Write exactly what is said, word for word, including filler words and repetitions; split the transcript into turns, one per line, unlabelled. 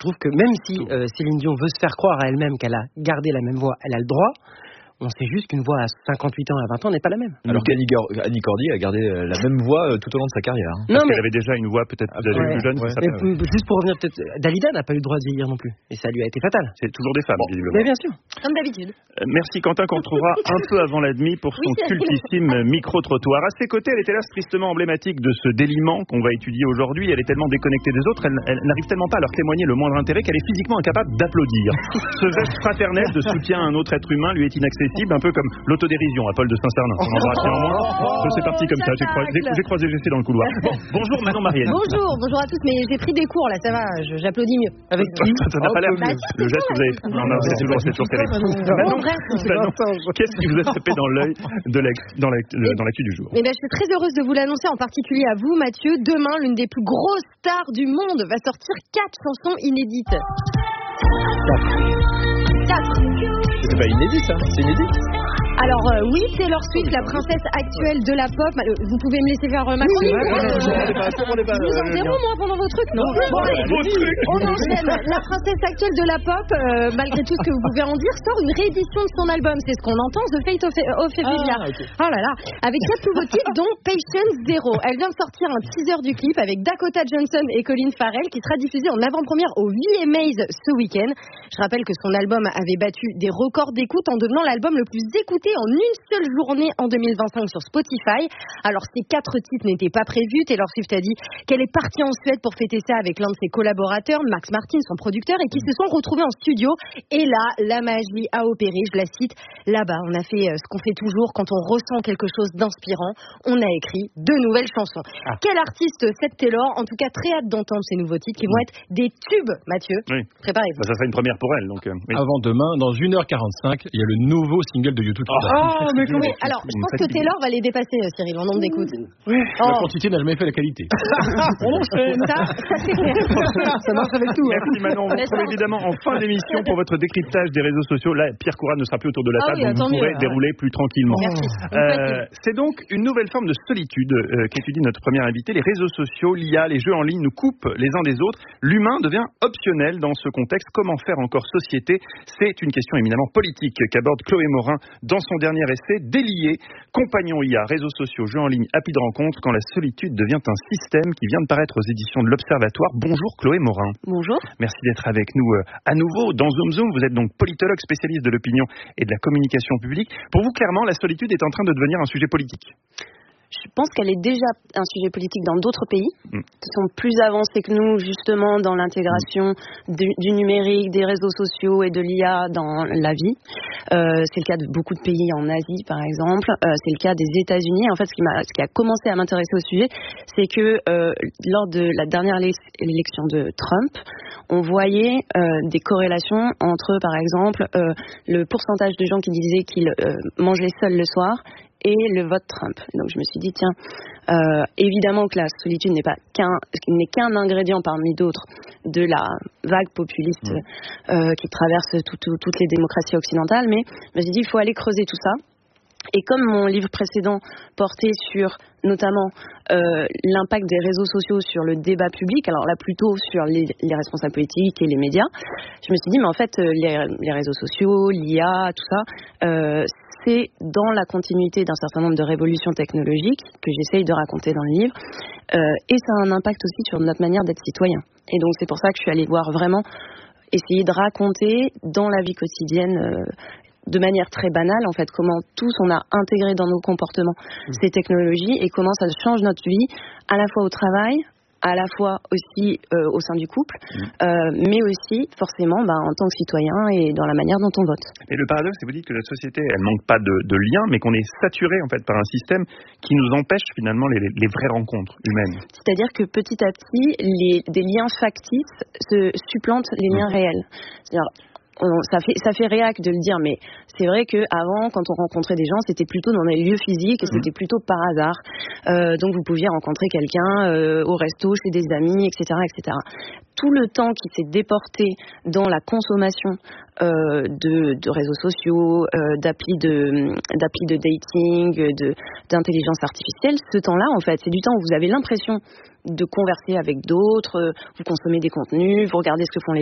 trouve que même si euh, Céline Dion veut se faire croire à elle-même qu'elle a gardé la même voix, elle a le droit. On sait juste qu'une voix à cinquante-huit ans et à vingt ans n'est pas la même.
Alors qu'Annie Annie Cordy a gardé la même voix tout au long de sa carrière. Hein.
Non, Parce mais... qu'elle avait déjà une voix peut-être
ouais,
plus jeune.
Ouais. Mais, ouais. Juste pour revenir, peut-être, Dalida n'a pas eu le droit de vieillir non plus. Et ça lui a été fatal.
C'est toujours des femmes, bon, visiblement.
Mais bien sûr.
Comme d'habitude.
Euh, merci Quentin, qu'on retrouvera un peu avant la demi pour son oui, cultissime micro-trottoir. À ses côtés, elle était là tristement emblématique de ce déliement qu'on va étudier aujourd'hui. Elle est tellement déconnectée des autres, elle, elle n'arrive tellement pas à leur témoigner le moindre intérêt qu'elle est physiquement incapable d'applaudir. Ce geste fraternel de soutien à un autre être humain lui est inaccessible, un peu comme l'autodérision à Paul de Saint-Cernin. On embrasse néanmoins. C'est parti comme ça. J'ai croisé, j'ai croisé Jessie dans le couloir. Bon, bonjour Manon Marielle.
Bonjour, bonjour à tous. Mais j'ai pris des cours là, ça va. Je, j'applaudis mieux.
Avec qui?
Ça n'a pas l'air. Le geste que vous avez pris. Non, non, c'est toujours, c'est toujours terrible. Manon, qu'est-ce qui vous a tapé dans l'œil de la, dans la, dans l'actu du jour?
Eh ben, je suis très heureuse de vous l'annoncer, en particulier à vous, Mathieu. Demain, l'une des plus grosses stars du monde va sortir quatre chansons inédites. Quatre.
C'est pas inédit ça, c'est inédit.
Alors euh, oui, Taylor Swift, la princesse actuelle de la pop. Euh, vous pouvez me laisser faire euh, ma chronique. Je vous en zéro moi pendant vos trucs, non, non, bon, allez, on enchaîne. La princesse actuelle de la pop, euh, malgré tout ce que vous pouvez en dire, sort une réédition de son album. C'est ce qu'on entend, The Fate of Ophelia. Ah, okay. Oh là là, avec quatre nouveaux titres, dont Patience Zero. Elle vient de sortir un teaser du clip avec Dakota Johnson et Colin Farrell, qui sera diffusé en avant-première au V M As ce week-end. Je rappelle que son album avait battu des records d'écoute en devenant l'album le plus écouté en une seule journée en deux mille vingt-cinq sur Spotify. Alors ces quatre titres n'étaient pas prévus. Taylor Swift a dit qu'elle est partie en Suède pour fêter ça avec l'un de ses collaborateurs, Max Martin, son producteur, et qui se sont retrouvés en studio. Et là, la magie a opéré. Je la cite. Là-bas, on a fait ce qu'on fait toujours quand on ressent quelque chose d'inspirant. On a écrit deux nouvelles chansons. Ah. Quel artiste cette Taylor? En tout cas, très hâte d'entendre ces nouveaux titres qui vont être des tubes, Mathieu.
Oui.
Préparez-vous.
Bah, ça sera une première pour elle. Donc, euh, oui.
Avant demain, dans une heure quarante-cinq, il y a le nouveau single de YouTube.
Oh, mais comment... Alors, je pense que Taylor va les dépasser, Cyril, en nombre d'écoutes.
Oui. Oh. La quantité n'a jamais fait la qualité.
ça, ça c'est clair.
Ça marche avec tout.
Merci Manon. On vous retrouve évidemment en fin d'émission pour votre décryptage des réseaux sociaux. Là, Pierre Courade ne sera plus autour de la table, ah oui, donc vous pourrez mieux, dérouler ouais. plus tranquillement. Euh, c'est donc une nouvelle forme de solitude euh, qu'étudie notre première invitée. Les réseaux sociaux, l'I A, les jeux en ligne nous coupent les uns des autres. L'humain devient optionnel dans ce contexte. Comment faire encore société? C'est une question éminemment politique qu'aborde Chloé Morin dans son dernier essai, Délié, compagnon I A, réseaux sociaux, jeux en ligne, appli de rencontre, quand la solitude devient un système, qui vient de paraître aux éditions de l'Observatoire. Bonjour Chloé Morin.
Bonjour.
Merci d'être avec nous euh, à nouveau dans Zoom Zoom. Vous êtes donc politologue, spécialiste de l'opinion et de la communication publique. Pour vous, clairement, la solitude est en train de devenir un sujet politique.
Je pense qu'elle est déjà un sujet politique dans d'autres pays mmh. qui sont plus avancés que nous justement dans l'intégration mmh. du, du numérique, des réseaux sociaux et de l'I A dans la vie. Euh, c'est le cas de beaucoup de pays en Asie par exemple. Euh, c'est le cas des États-Unis. En fait, ce qui, m'a, ce qui a commencé à m'intéresser au sujet, c'est que euh, lors de la dernière élection de Trump, on voyait euh, des corrélations entre, par exemple, euh, le pourcentage de gens qui disaient qu'ils euh, mangeaient seuls le soir et le vote Trump. Donc je me suis dit, tiens, euh, évidemment que la solitude n'est pas qu'un, n'est qu'un ingrédient parmi d'autres de la vague populiste mmh. euh, qui traverse tout, tout, toutes les démocraties occidentales, mais je me suis dit, il faut aller creuser tout ça. Et comme mon livre précédent portait sur notamment euh, l'impact des réseaux sociaux sur le débat public, alors là plutôt sur les, les responsables politiques et les médias, je me suis dit, mais en fait, les, les réseaux sociaux, l'I A, tout ça, euh, c'est dans la continuité d'un certain nombre de révolutions technologiques que j'essaye de raconter dans le livre, euh, et ça a un impact aussi sur notre manière d'être citoyen. Et donc c'est pour ça que je suis allée voir vraiment, essayer de raconter dans la vie quotidienne, euh, de manière très banale, en fait, comment tous on a intégré dans nos comportements mmh. ces technologies et comment ça change notre vie, à la fois au travail, à la fois aussi euh, au sein du couple, mmh. euh, mais aussi forcément bah, en tant que citoyen et dans la manière dont on vote.
Et le paradoxe, c'est que vous dites que notre société, elle manque pas de, de liens, mais qu'on est saturé en fait par un système qui nous empêche finalement les, les vraies rencontres humaines.
C'est-à-dire que petit à petit, les, des liens factices se supplantent les liens mmh. réels. C'est-à-dire, On, ça fait ça fait réac de le dire, mais c'est vrai que avant, quand on rencontrait des gens, c'était plutôt dans des lieux physiques et c'était plutôt par hasard. Euh, donc vous pouviez rencontrer quelqu'un euh, au resto, chez des amis, et cetera, et cetera. Tout le temps qui s'est déporté dans la consommation euh, de, de réseaux sociaux, euh, d'applis de d'applis de dating, de d'intelligence artificielle, ce temps-là, en fait, c'est du temps où vous avez l'impression de converser avec d'autres, vous consommez des contenus, vous regardez ce que font les